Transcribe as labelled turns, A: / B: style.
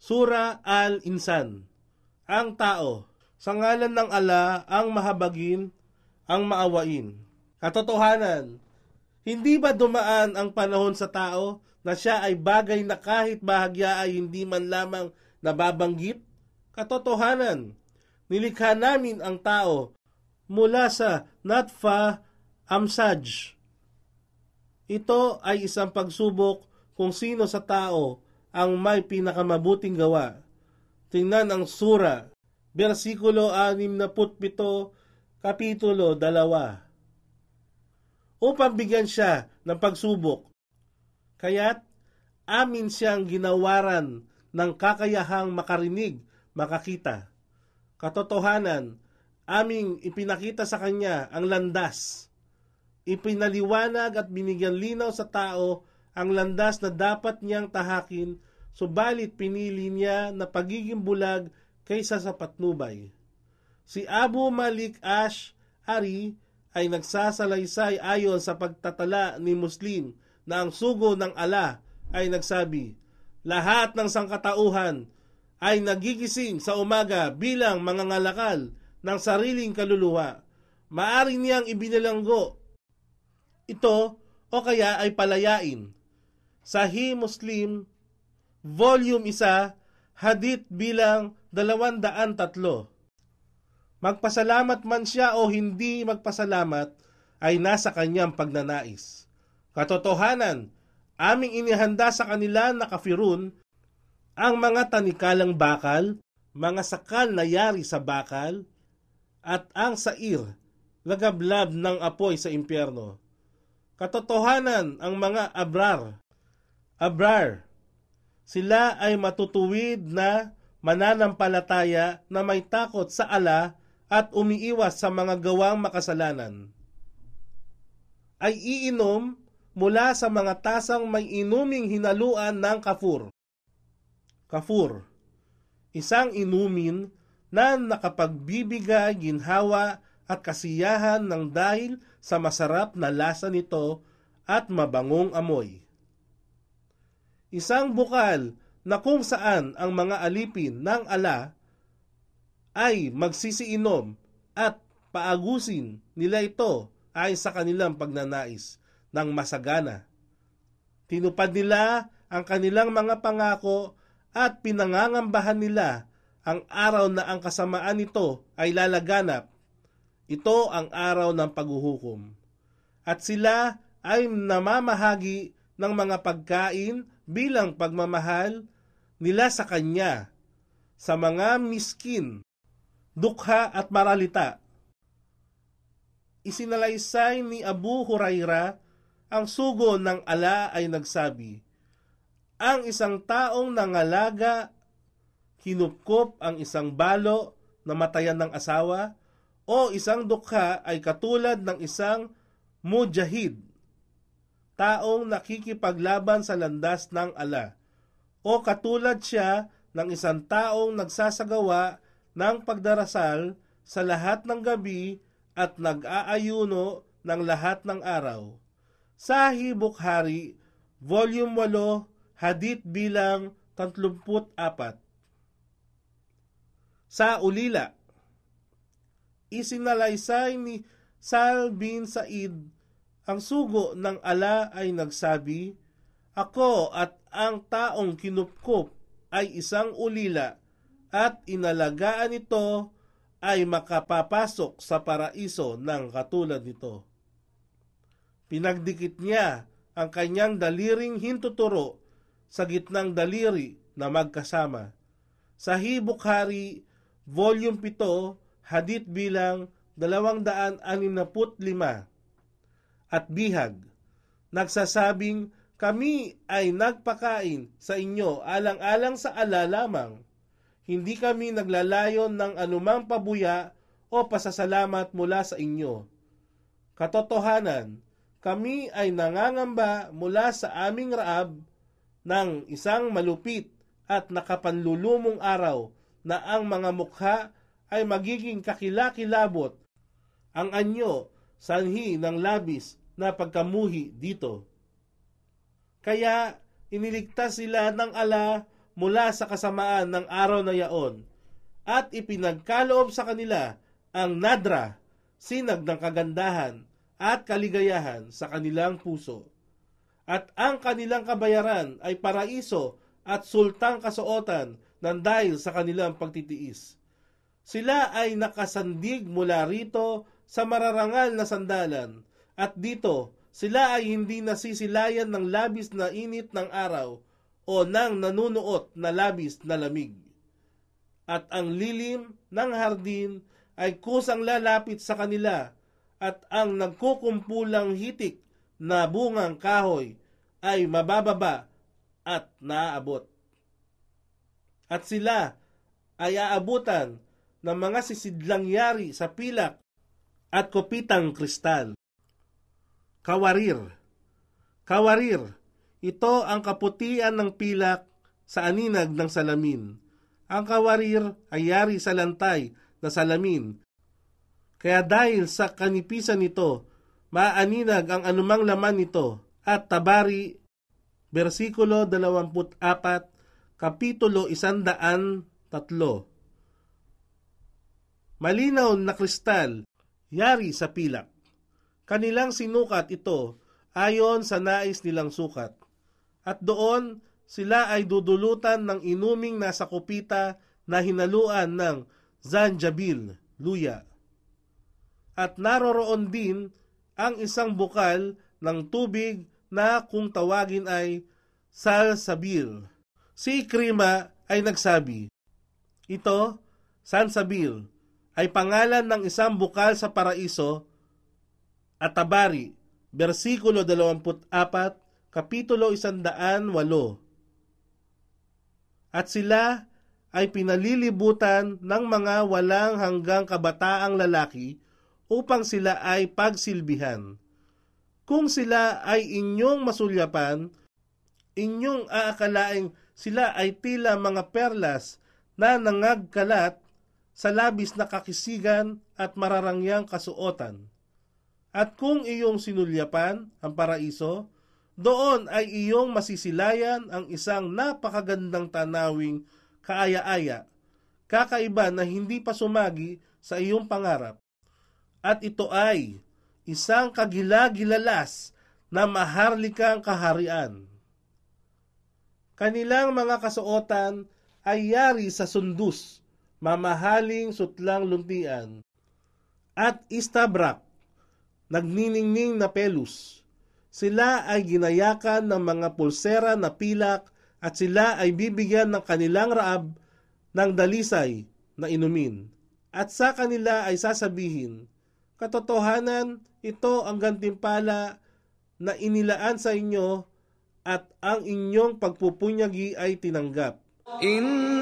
A: Sura Al-Insan. Ang tao, sa ngalan ng ala ang mahabagin, ang maawain. Katotohanan, hindi ba dumaan ang panahon sa tao na siya ay bagay na kahit bahagya ay hindi man lamang nababanggit? Katotohanan, nilikha namin ang tao mula sa Natfa Amsaj. Ito ay isang pagsubok kung sino sa tao ang may pinakamabuting gawa. Tingnan ang sura, versikulo 67, kapitulo 2. Upang bigyan siya ng pagsubok, kaya't amin siyang ginawaran ng kakayahang makarinig, makakita. Katotohanan, aming ipinakita sa kanya ang landas. Ipinaliwanag at binigyan linaw sa tao ang landas na dapat niyang tahakin, subalit pinili niya na pagiging bulag kaysa sa patnubay. Si Abu Malik Ash'ari ay nagsasalaysay ayon sa pagtatala ni Muslim na ang sugo ng ala ay nagsabi, lahat ng sangkatauhan ay nagigising sa umaga bilang mangangalakal ng sariling kaluluwa. Maari niyang ibinalanggo ito o kaya ay palayain. Sahih Muslim, Volume 1, Hadith bilang 203. Magpasalamat man siya o hindi magpasalamat ay nasa kanyang pagnanais. Katotohanan, aming inihanda sa kanila na kafirun ang mga tanikalang bakal, mga sakal na yari sa bakal, at ang sair, lagablab ng apoy sa impyerno. Katotohanan ang mga abrar, sila ay matutuwid na mananampalataya na may takot sa ala at umiiwas sa mga gawang makasalanan. Ay iinom mula sa mga tasang may inuming hinaluan ng kafur. Kafur, isang inumin na nakapagbibigay ginhawa at kasiyahan ng dahil sa masarap na lasa nito at mabangong amoy. Isang bukal na kung saan ang mga alipin ng ala ay magsisiinom at paagusin nila ito ay sa kanilang pagnanais ng masagana. Tinupad nila ang kanilang mga pangako at pinangangambahan nila ang araw na ang kasamaan nito ay lalaganap. Ito ang araw ng paghuhukom. At sila ay namamahagi ng mga pagkain bilang pagmamahal nila sa kanya, sa mga miskin, dukha at maralita. Isinalaysay ni Abu Huraira, ang sugo ng ala ay nagsabi, ang isang taong nangalaga, kinupkop ang isang balo na matayan ng asawa, o isang dukha ay katulad ng isang mujahid, taong nakikipaglaban sa landas ng ala, o katulad siya ng isang taong nagsasagawa ng pagdarasal sa lahat ng gabi at nag-aayuno ng lahat ng araw. Sahih Bukhari, Volume 8, Hadith bilang 34. Sa ulila, isinalaysay ni Sal bin Said, ang sugo ng ala ay nagsabi, ako at ang taong kinupkop ay isang ulila at inalagaan ito ay makapapasok sa paraiso ng katulad nito. Pinagdikit niya ang kanyang daliring hintuturo sa gitnang daliri na magkasama. Sahih Bukhari, Volume 7, Hadith bilang 265. At bihag, nagsasabing, kami ay nagpakain sa inyo alang-alang sa ala lamang. Hindi kami naglalayon ng anumang pabuya o pasasalamat mula sa inyo. Katotohanan, kami ay nangangamba mula sa aming raab ng isang malupit at nakapanlulumong araw na ang mga mukha ay magiging kakilakilabot, ang anyo, sanhi ng labis na pagkamuhi dito. Kaya iniligtas sila ng ala mula sa kasamaan ng araw na yaon, at ipinagkaloob sa kanila ang nadra, sinag ng kagandahan at kaligayahan sa kanilang puso. At ang kanilang kabayaran ay paraiso at sultang kasuotan ng dahil sa kanilang pagtitiis. Sila ay nakasandig mula rito sa mararangal na sandalan, at dito sila ay hindi nasisilayan ng labis na init ng araw o ng nanunuot na labis na lamig. At ang lilim ng hardin ay kusang lalapit sa kanila, at ang nagkukumpulang hitik na bungang kahoy ay mabababa at naaabot. At sila ay aabutan ng mga sisidlang yari sa pilak at kopitang kristal. Kawarir. Kawarir, ito ang kaputian ng pilak sa aninag ng salamin. Ang kawarir ay yari sa lantay na salamin. Kaya dahil sa kanipisan nito, maaninag ang anumang laman nito. At Tabari, versikulo 24, kapitulo 103. Malinaw na kristal, yari sa pilak. Kanilang sinukat ito ayon sa nais nilang sukat. At doon sila ay dudulutan ng inuming nasa kupita na hinaluan ng zanjabil, luya. At naroroon din ang isang bukal ng tubig na kung tawagin ay salsabil. Si Ikrima ay nagsabi, ito, salsabil, ay pangalan ng isang bukal sa paraiso. At Tabari, versikulo 24, kapitulo 108. At sila ay pinalilibutan ng mga walang hanggang kabataang lalaki upang sila ay pagsilbihan. Kung sila ay inyong masulyapan, inyong aakalaing sila ay tila mga perlas na nangagkalat sa labis na kakisigan at mararangyang kasuotan. At kung iyong sinulyapan ang paraiso, doon ay iyong masisilayan ang isang napakagandang tanawing kaaya-aya, kakaiba na hindi pa sumagi sa iyong pangarap. At ito ay isang kagilagilalas na maharlikang kaharian. Kanilang mga kasuotan ay yari sa sundus, mamahaling sutlang luntian, at istabrak, nagniningning na pelus. Sila ay ginayakan ng mga pulsera na pilak, at sila ay bibigyan ng kanilang raab ng dalisay na inumin. At sa kanila ay sasabihin, katotohanan, ito ang gantimpala na inilaan sa inyo, at ang inyong pagpupunyagi ay tinanggap.